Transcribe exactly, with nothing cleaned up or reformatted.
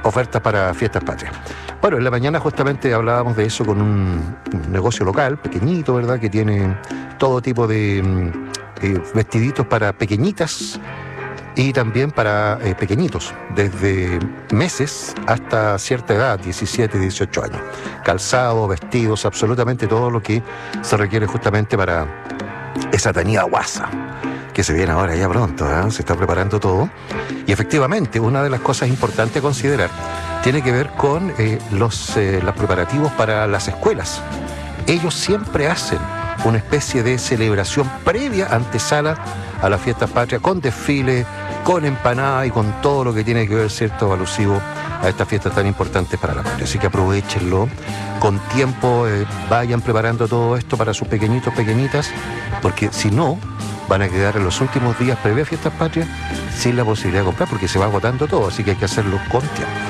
ofertas para fiestas patrias. Bueno, en la mañana justamente hablábamos de eso con un, un negocio local, pequeñito, ¿verdad?, que tiene todo tipo de eh, vestiditos para pequeñitas y también para eh, pequeñitos, desde meses hasta cierta edad, diecisiete, dieciocho años. Calzado, vestidos, absolutamente todo lo que se requiere justamente para esa tenida guasa, que se viene ahora ya pronto, ¿eh? Se está preparando todo. Y efectivamente, una de las cosas importantes a considerar tiene que ver con eh, los, eh, los preparativos para las escuelas. Ellos siempre hacen una especie de celebración previa, antesala a las fiestas patrias, con desfile, con empanada y con todo lo que tiene que ver, cierto, alusivo a estas fiestas tan importantes para la patria. Así que aprovechenlo con tiempo, eh, vayan preparando todo esto para sus pequeñitos, pequeñitas, porque si no, van a quedar en los últimos días previos a fiestas patrias sin la posibilidad de comprar, porque se va agotando todo, así que hay que hacerlo con tiempo.